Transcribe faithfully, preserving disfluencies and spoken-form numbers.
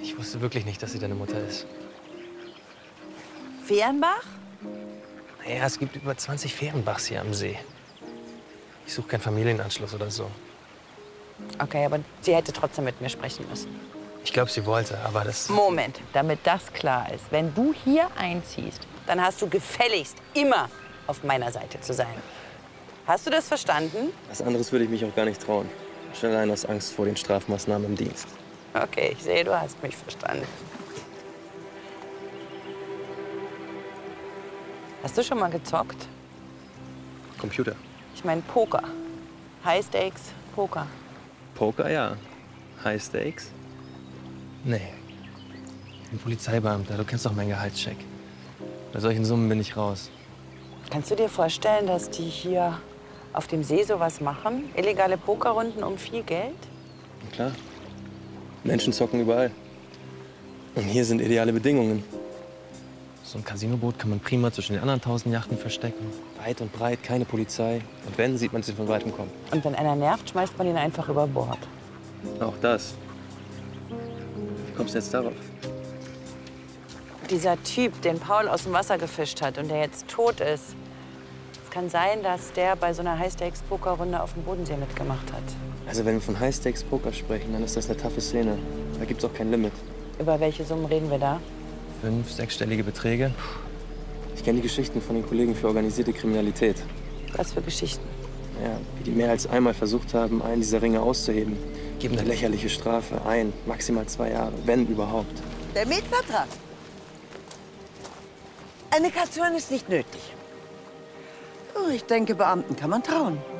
Ich wusste wirklich nicht, dass sie deine Mutter ist. Fehrenbach? Naja, es gibt über zwanzig Fehrenbachs hier am See. Ich suche keinen Familienanschluss oder so. Okay, aber sie hätte trotzdem mit mir sprechen müssen. Ich glaube, sie wollte, aber das... Moment, damit das klar ist. Wenn du hier einziehst, dann hast du gefälligst immer auf meiner Seite zu sein. Hast du das verstanden? Was anderes würde ich mich auch gar nicht trauen. Schon allein aus Angst vor den Strafmaßnahmen im Dienst. Okay, ich sehe, du hast mich verstanden. Hast du schon mal gezockt? Computer. Ich meine Poker. High Stakes Poker. Poker, ja. High Stakes? Nee. Ich bin Polizeibeamter. Du kennst doch meinen Gehaltscheck. Bei solchen Summen bin ich raus. Kannst du dir vorstellen, dass die hier auf dem See sowas machen? Illegale Pokerrunden um viel Geld? Na klar. Menschen zocken überall. Und hier sind ideale Bedingungen. So ein Casinoboot kann man prima zwischen den anderen tausend Yachten verstecken. Weit und breit, keine Polizei. Und wenn, sieht man sie von weitem kommen. Und wenn einer nervt, schmeißt man ihn einfach über Bord. Auch das. Wie kommst du jetzt darauf? Dieser Typ, den Paul aus dem Wasser gefischt hat und der jetzt tot ist. Es kann sein, dass der bei so einer High-Stakes-Poker-Runde auf dem Bodensee mitgemacht hat. Also wenn wir von High-Stakes-Poker sprechen, dann ist das eine taffe Szene. Da gibt's auch kein Limit. Über welche Summen reden wir da? Fünf, sechsstellige Beträge. Ich kenne die Geschichten von den Kollegen für organisierte Kriminalität. Was für Geschichten? Ja, wie die mehr als einmal versucht haben, einen dieser Ringe auszuheben. Geben eine lächerliche Strafe, ein, maximal zwei Jahre, wenn überhaupt. Der Mietvertrag. Eine Kaution ist nicht nötig. Oh, ich denke, Beamten kann man trauen.